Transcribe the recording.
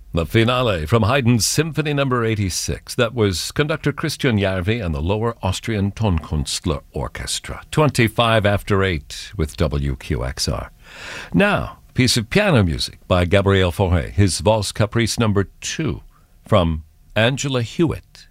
The finale from Haydn's Symphony No. 86. That was conductor Christian Järvi and the Lower Austrian Tonkünstler Orchestra. 25 after 8 with WQXR. Now, piece of piano music by Gabriel Fauré, his Valse Caprice No. 2 from Angela Hewitt.